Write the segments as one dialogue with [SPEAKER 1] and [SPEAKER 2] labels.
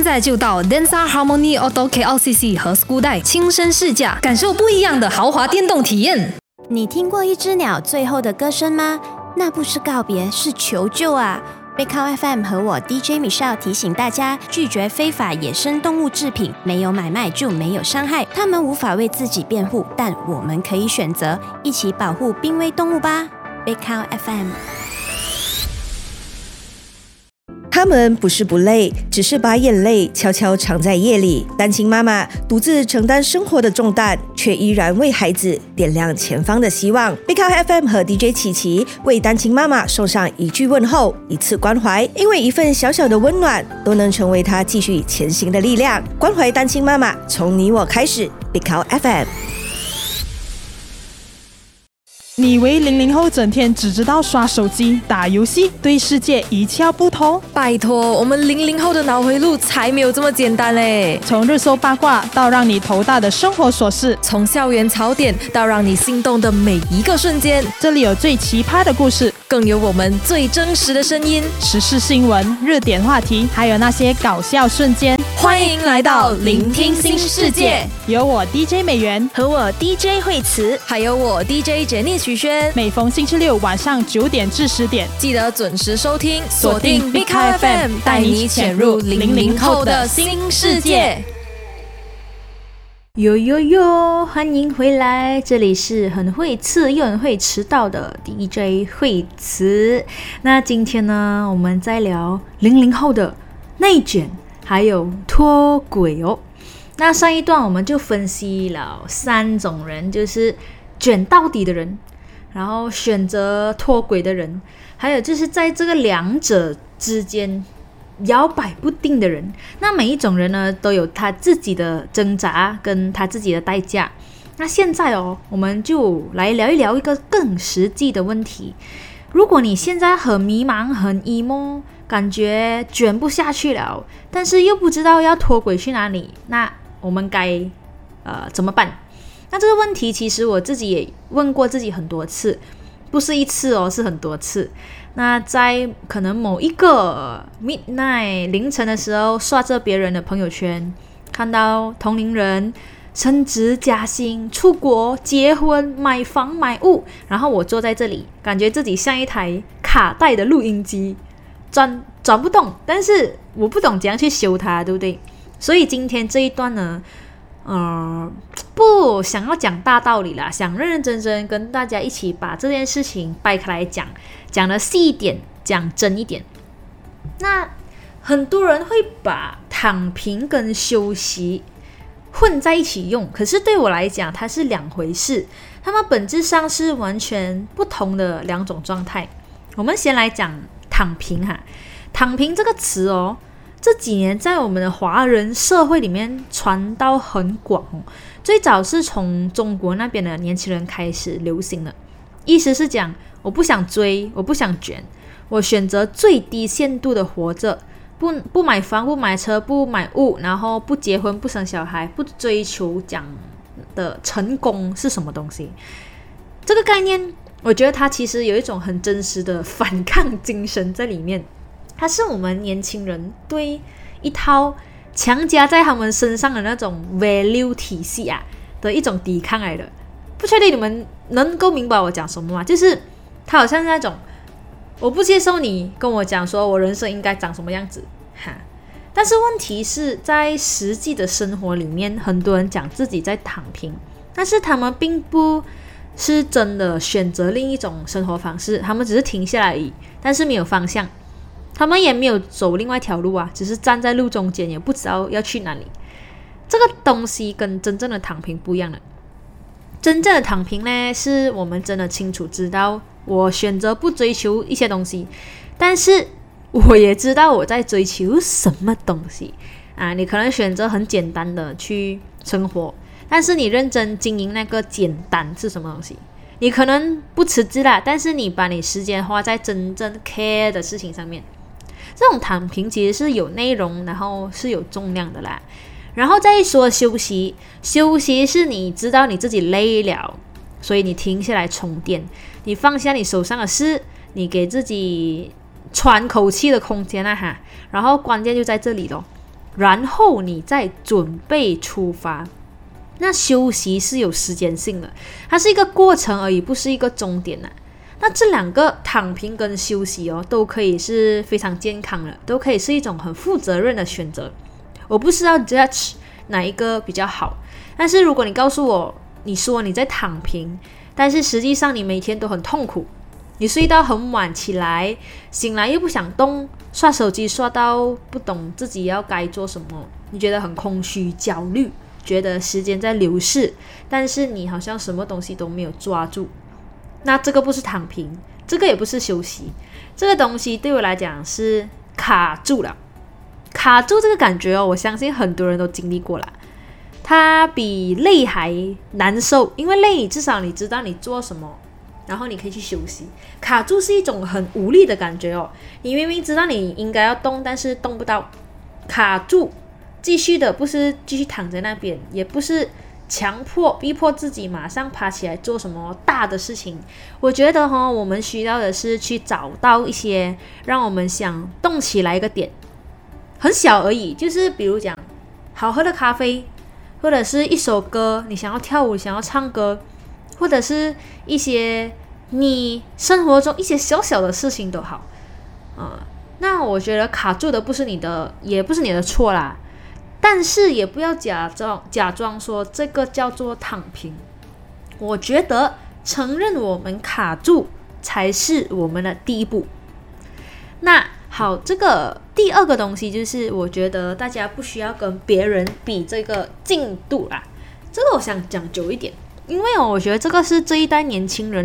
[SPEAKER 1] 现在就到 Densa Harmony Auto KLCC 和 Skudai 亲身试驾，感受不一样的豪华电动体验。
[SPEAKER 2] 你听过一只鸟最后的歌声吗？那不是告别，是求救啊！Big FM 和我 DJ Michelle 提醒大家，拒绝非法野生动物制品，没有买卖就没有伤害。它们无法为自己辩护，但我们可以选择一起保护濒危动物吧。Big FM。
[SPEAKER 3] 他们不是不累，只是把眼泪悄悄藏在夜里。单亲妈妈独自承担生活的重担，却依然为孩子点亮前方的希望。Big FM 和 DJ 琪琪为单亲妈妈送上一句问候，一次关怀，因为一份小小的温暖，都能成为她继续前行的力量。关怀单亲妈妈，从你我开始。Big FM。
[SPEAKER 4] 你以为00后整天只知道刷手机、打游戏，对世界一窍不通？
[SPEAKER 5] 拜托，我们00后的脑回路才没有这么简单嘞！
[SPEAKER 4] 从热搜八卦到让你头大的生活琐事，
[SPEAKER 5] 从校园槽点到让你心动的每一个瞬间，
[SPEAKER 4] 这里有最奇葩的故事，
[SPEAKER 5] 更有我们最真实的声音，
[SPEAKER 4] 时事新闻、热点话题，还有那些搞笑瞬间。
[SPEAKER 5] 欢迎来到聆听新世界，
[SPEAKER 4] 有我 DJ 美元
[SPEAKER 2] 和我 DJ 惠慈，
[SPEAKER 5] 还有我 DJ 杰尼许轩。
[SPEAKER 4] 每逢星期六晚上9点至10点，
[SPEAKER 5] 记得准时收听，锁定 Big FM， 带你潜入00后的新世界。
[SPEAKER 6] 哟哟哟，欢迎回来，这里是很会刺又很会迟到的 DJ 惠慈。那今天呢，我们在聊00后的内卷还有脱轨哦。那上一段我们就分析了3种人，就是卷到底的人，然后选择脱轨的人，还有就是在这个两者之间摇摆不定的人。那每一种人呢，都有他自己的挣扎跟他自己的代价。那现在我们就来聊一聊一个更实际的问题。如果你现在很迷茫很 emo， 感觉卷不下去了，但是又不知道要脱轨去哪里，那我们该怎么办？那这个问题其实我自己也问过自己很多次，不是一次是很多次。那在可能某一个 midnight 凌晨的时候，刷着别人的朋友圈，看到同龄人升职加薪、出国、结婚、买房买物，然后我坐在这里，感觉自己像一台卡带的录音机，转不动，但是我不懂怎样去修它，对不对？所以今天这一段呢，不想要讲大道理啦，想认认真真跟大家一起把这件事情掰开来讲，讲得细一点，讲真一点。那很多人会把躺平跟休息混在一起用，可是对我来讲它是两回事，它们本质上是完全不同的两种状态。我们先来讲躺平哈，躺平这个词这几年在我们的华人社会里面传到很广最早是从中国那边的年轻人开始流行的，意思是讲我不想追，我不想卷，我选择最低限度的活着，不买房，不买车，不买物，然后不结婚，不生小孩，不追求讲的成功是什么东西。这个概念我觉得它其实有一种很真实的反抗精神在里面，它是我们年轻人对一套强加在他们身上的那种 value 体系的一种抵抗来的。不确定你们能够明白我讲什么吗？就是它好像是那种我不接受你跟我讲说我人生应该长什么样子但是问题是在实际的生活里面，很多人讲自己在躺平，但是他们并不是真的选择另一种生活方式，他们只是停下来而已，但是没有方向，他们也没有走另外一条路只是站在路中间，也不知道要去哪里。这个东西跟真正的躺平不一样的。真正的躺平呢，是我们真的清楚知道我选择不追求一些东西，但是我也知道我在追求什么东西你可能选择很简单的去生活，但是你认真经营那个简单是什么东西？你可能不辞职啦，但是你把你时间花在真正 care 的事情上面。这种躺平其实是有内容，然后是有重量的啦。然后再说休息，休息是你知道你自己累了，所以你停下来充电，你放下你手上的事，你给自己喘口气的空间然后关键就在这里咯。 然后你再准备出发。那休息是有时间性的，它是一个过程而已，不是一个终点啊。那这两个躺平跟休息都可以是非常健康的，都可以是一种很负责任的选择。我不是要 judge 哪一个比较好，但是如果你告诉我，你说你在躺平，但是实际上你每天都很痛苦，你睡到很晚起来，醒来又不想动，刷手机刷到不懂自己要该做什么，你觉得很空虚焦虑，觉得时间在流逝，但是你好像什么东西都没有抓住，那这个不是躺平，这个也不是休息，这个东西对我来讲是卡住了。卡住这个感觉我相信很多人都经历过了，它比累还难受，因为累至少你知道你做什么，然后你可以去休息。卡住是一种很无力的感觉你明明知道你应该要动，但是动不到，卡住。继续的不是继续躺在那边，也不是逼迫自己马上爬起来做什么大的事情。我觉得我们需要的是去找到一些让我们想动起来一个点，很小而已，就是比如讲好喝的咖啡，或者是一首歌，你想要跳舞想要唱歌，或者是一些你生活中一些小小的事情都好那我觉得卡住的不是你的，也不是你的错啦，但是也不要假装说这个叫做躺平。我觉得承认我们卡住才是我们的第一步。那好，这个第二个东西就是我觉得大家不需要跟别人比这个进度啦，这个我想讲久一点，因为我觉得这个是这一代年轻人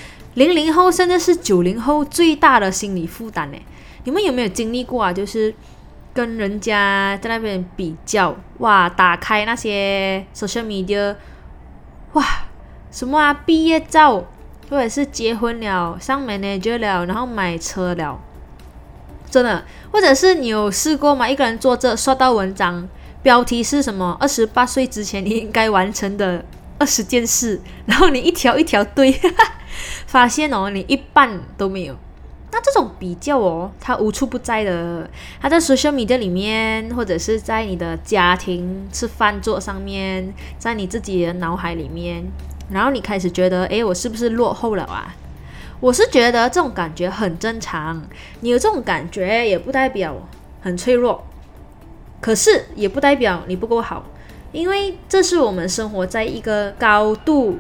[SPEAKER 6] 00后甚至是90后最大的心理负担你们有没有经历过就是跟人家在那边比较，哇，打开那些 social media， 哇，什么毕业照，或者是结婚了，上 manager 了，然后买车了，真的，或者是你有试过吗？一个人坐着刷到文章，标题是什么28岁之前你应该完成的20件事，然后你一条一条对发现你一半都没有。那这种比较它无处不在的，它在 social media 里面，或者是在你的家庭吃饭桌上面，在你自己的脑海里面，然后你开始觉得我是不是落后了啊？我是觉得这种感觉很正常，你有这种感觉也不代表很脆弱，可是也不代表你不够好，因为这是我们生活在一个高度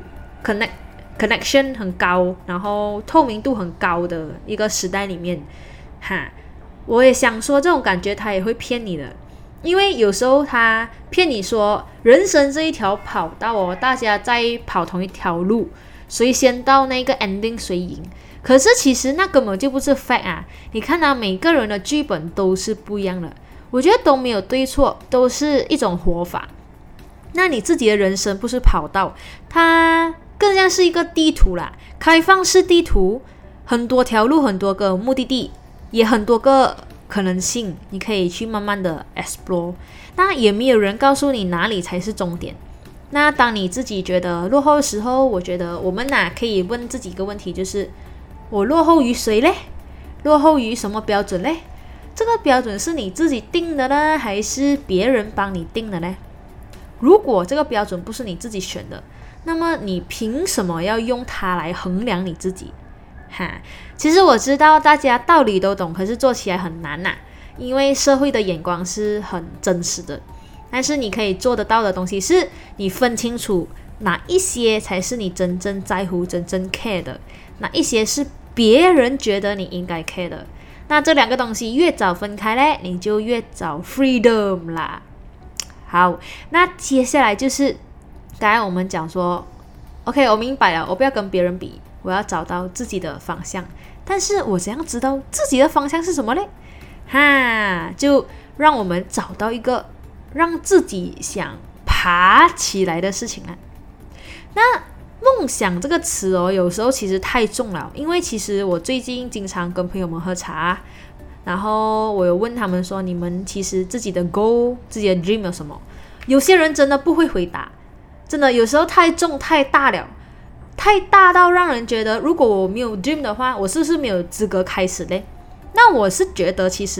[SPEAKER 6] connection 很高，然后透明度很高的一个时代里面我也想说这种感觉它也会骗你的，因为有时候它骗你说人生这一条跑道大家在跑同一条路，谁先到那个 ending 谁赢，可是其实那根本就不是 fact 你看每个人的剧本都是不一样的，我觉得都没有对错，都是一种活法。那你自己的人生不是跑道，它更像是一个地图啦，开放式地图，很多条路，很多个目的地，也很多个可能性，你可以去慢慢的 explore。 那也没有人告诉你哪里才是终点。那当你自己觉得落后的时候，我觉得我们可以问自己一个问题，就是我落后于谁嘞？落后于什么标准嘞？这个标准是你自己定的呢，还是别人帮你定的呢？如果这个标准不是你自己选的，那么你凭什么要用它来衡量你自己？其实我知道大家道理都懂，可是做起来很难因为社会的眼光是很真实的。但是你可以做得到的东西是你分清楚哪一些才是你真正在乎真正 care 的，哪一些是别人觉得你应该 care 的。那这两个东西越早分开嘞，你就越早 freedom 啦。好，那接下来就是刚才我们讲说 OK 我明白了，我不要跟别人比，我要找到自己的方向。但是我怎样知道自己的方向是什么嘞？就让我们找到一个让自己想爬起来的事情那梦想这个词有时候其实太重了，因为其实我最近经常跟朋友们喝茶，然后我有问他们说，你们其实自己的 goal 自己的 dream 有什么？有些人真的不会回答，真的有时候太重太大了，太大到让人觉得如果我没有 dream 的话，我是不是没有资格开始嘞？那我是觉得其实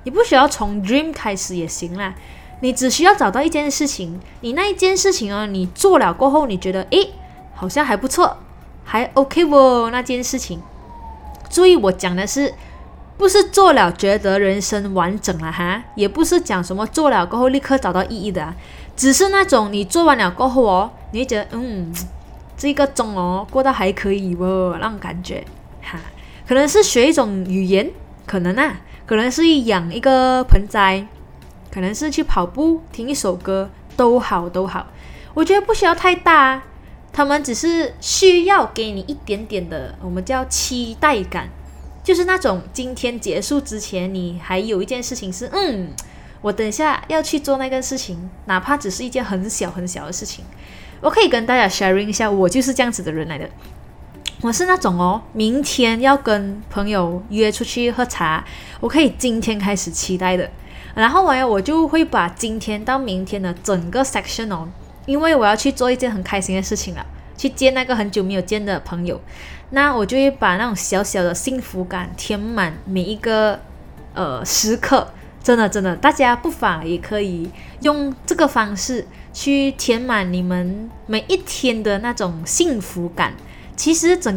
[SPEAKER 6] 你不需要从 dream 开始也行啦，你只需要找到一件事情，你那一件事情哦，你做了过后，你觉得诶，好像还不错，还 OK 哦，那件事情。注意我讲的是，不是做了觉得人生完整了哈，也不是讲什么做了过后立刻找到意义的啊，只是那种你做完了过后哦，你会觉得这个钟哦过得还可以哦，那种感觉哈，可能是学一种语言，可能是养一个盆栽，可能是去跑步，听一首歌，都好。我觉得不需要太大，他们只是需要给你一点点的，我们叫期待感，就是那种今天结束之前，你还有一件事情是，我等一下要去做那个事情，哪怕只是一件很小的事情。我可以跟大家 sharing 一下，我就是这样子的人来的。我是那种明天要跟朋友约出去喝茶，我可以今天开始期待的。然后我就会把今天到明天的整个 section 因为我要去做一件很开心的事情了，去见那个很久没有见的朋友，那我就会把那种小小的幸福感填满每一个时刻。真的，大家不妨也可以用这个方式去填满你们每一天的那种幸福感。其实整